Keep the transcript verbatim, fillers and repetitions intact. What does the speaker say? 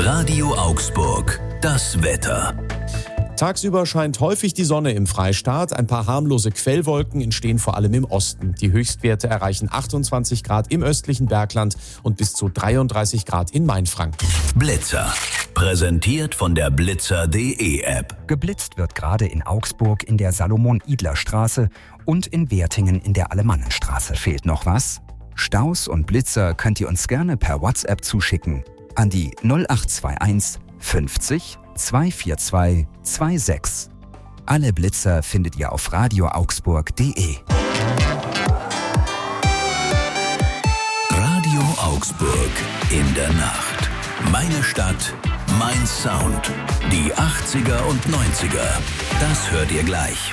Radio Augsburg, das Wetter. Tagsüber scheint häufig die Sonne im Freistaat. Ein paar harmlose Quellwolken entstehen vor allem im Osten. Die Höchstwerte erreichen achtundzwanzig Grad im östlichen Bergland und bis zu dreiunddreißig Grad in Mainfranken. Blitzer. Präsentiert von der blitzer punkt de App. Geblitzt wird gerade in Augsburg in der Salomon-Idler-Straße und in Wertingen in der Alemannenstraße. Fehlt noch was? Staus und Blitzer könnt ihr uns gerne per WhatsApp zuschicken an die null acht zwei eins fünfzig zweihundertvierundzwanzig sechsundzwanzig. Alle Blitzer findet ihr auf radio augsburg punkt de. Radio Augsburg in der Nacht. Meine Stadt, mein Sound. Die achtziger und neunziger. Das hört ihr gleich.